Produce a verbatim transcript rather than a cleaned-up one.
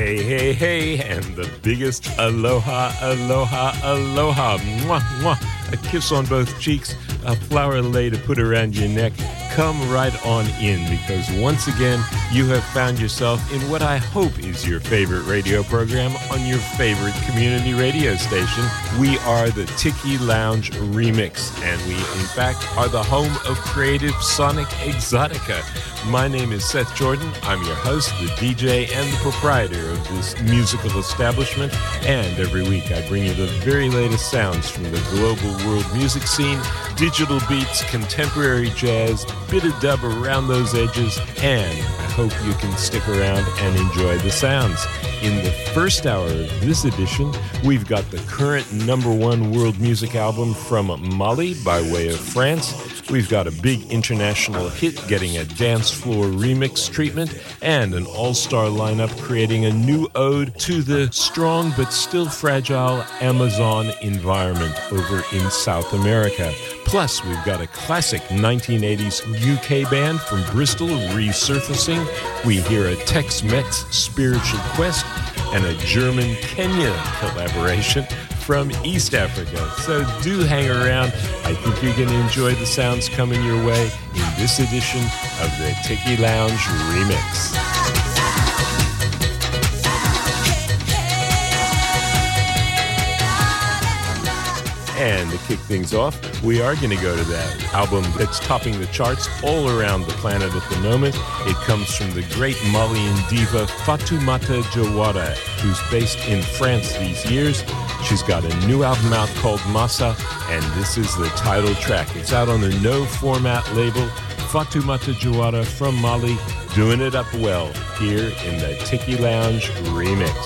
Hey, hey, hey, and the biggest aloha, aloha, aloha. Mwah, mwah. A kiss on both cheeks, a flower lei to put around your neck. Come right on in, because once again, you have found yourself in what I hope is your favorite radio program on your favorite community radio station. We are the Tiki Lounge Remix, and we, in fact, are the home of creative Sonic Exotica. My name is Seth Jordan. I'm your host, the D J, and the proprietor of this musical establishment. And every week, I bring you the very latest sounds from the global world music scene, digital beats, contemporary jazz, bit of dub around those edges, and I hope you can stick around and enjoy the sounds. In the first hour of this edition, we've got the current number one world music album from Mali by way of France. We've got a big international hit getting a dance floor remix treatment, and an all-star lineup creating a new ode to the strong but still fragile Amazon environment over in South America. Plus, we've got a classic nineteen eighties U K band from Bristol resurfacing. We hear a Tex-Mex spiritual quest and a German-Kenya collaboration from East Africa. So do hang around. I think you're going to enjoy the sounds coming your way in this edition of the Tiki Lounge Remix. And to kick things off, we are going to go to that album that's topping the charts all around the planet at the moment. It comes from the great Malian diva Fatoumata Diawara, who's based in France these years. She's got a new album out called Massa, and this is the title track. It's out on the No Format label. Fatoumata Diawara from Mali, doing it up well here in the Tiki Lounge Remix.